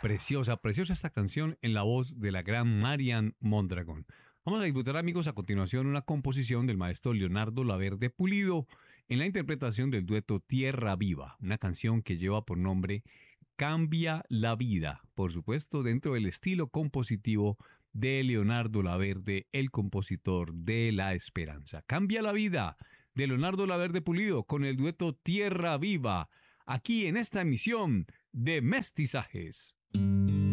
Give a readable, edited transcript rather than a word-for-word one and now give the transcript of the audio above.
Preciosa, preciosa esta canción en la voz de la gran Marian Mondragón. Vamos a disfrutar, amigos, a continuación una composición del maestro Leonardo Laverde Pulido en la interpretación del dueto Tierra Viva, una canción que lleva por nombre Cambia la vida, por supuesto dentro del estilo compositivo de Leonardo Laverde, el compositor de La Esperanza. Cambia la vida de Leonardo Laverde Pulido con el dueto Tierra Viva, aquí en esta emisión de Mestizajes.